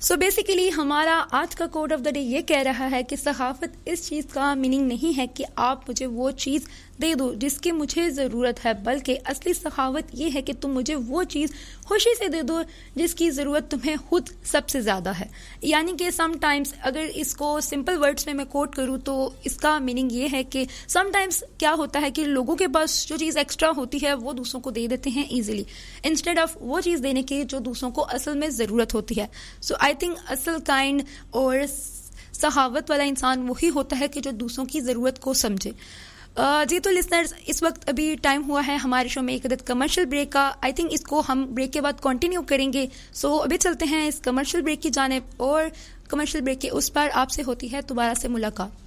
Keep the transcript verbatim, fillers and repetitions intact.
So basically हमारा आज का कोड ऑफ द डे ये कह रहा है कि सखावत इस चीज़ का मीनिंग नहीं है कि आप मुझे वो चीज़ दे दो जिसकी मुझे ज़रूरत है, बल्कि असली सखावत ये है कि तुम मुझे वो चीज़ खुशी से दे दो जिसकी ज़रूरत तुम्हें खुद सबसे ज़्यादा है। यानी कि समटाइम्स अगर इसको सिंपल वर्ड्स में मैं कोट करूँ तो इसका मीनिंग ये है कि समटाइम्स क्या होता है कि लोगों के पास जो चीज़ एक्स्ट्रा होती है वो दूसरों को दे देते हैं ईजिली, इंस्टेड ऑफ वो चीज़ देने की जो दूसरों को असल में ज़रूरत होती है। सो आई थिंक असल काइंड और सखावत वाला इंसान वही होता है कि जो दूसरों की ज़रूरत को समझे। Uh, जी तो लिसनर्स, इस वक्त अभी टाइम हुआ है हमारे शो में एक अदद कमर्शियल ब्रेक का। आई थिंक इसको हम ब्रेक के बाद कंटिन्यू करेंगे। सो so, अभी चलते हैं इस कमर्शियल ब्रेक की जानिब और कमर्शियल ब्रेक के उस पर आपसे होती है दोबारा से मुलाकात।